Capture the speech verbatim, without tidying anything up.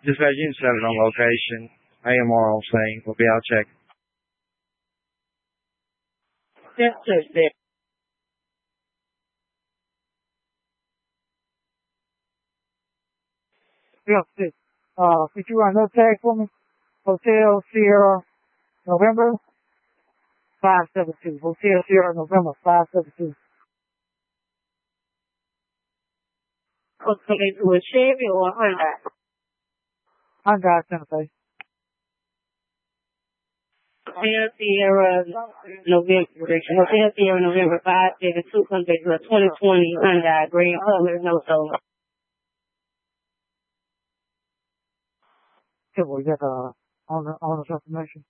Just like you set it on location. A M R on scene. We'll be out checking. Yes, sir. There. Yes, sir. Uh, could you run that tag for me? Hotel Sierra November five seven two. Hotel Sierra November five seven two. Okay, with Chevy or Hyundai? Hyundai Santa Fe. Hotel Sierra November, Hotel Sierra November five seven two, Hyundai, twenty twenty Hyundai, green color, no solar. Okay, well, you got the owner, owner's information.